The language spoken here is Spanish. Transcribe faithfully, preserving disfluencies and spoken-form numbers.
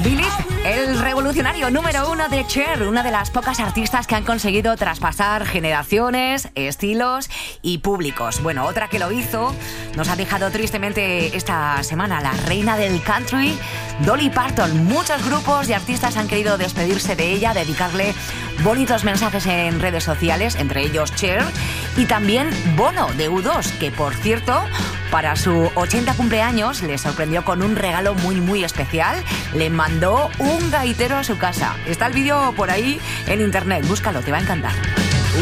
Believe, el revolucionario número uno de Cher, una de las pocas artistas que han conseguido traspasar generaciones, estilos y públicos. Bueno, otra que lo hizo nos ha dejado tristemente esta semana, la reina del country, Dolly Parton. Muchos grupos y artistas han querido despedirse de ella, dedicarle bonitos mensajes en redes sociales, entre ellos Cher y también Bono de U dos, que por cierto, para su ochenta cumpleaños le sorprendió con un regalo muy muy especial. Le mandó un gaitero a su casa. Está el vídeo por ahí en internet, búscalo, te va a encantar.